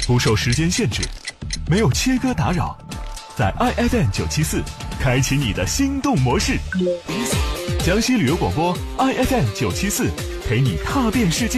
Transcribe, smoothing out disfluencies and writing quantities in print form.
不受时间限制，没有切割打扰，在 IFM 974开启你的心动模式。江西旅游广播 IFM 974陪你踏遍世界。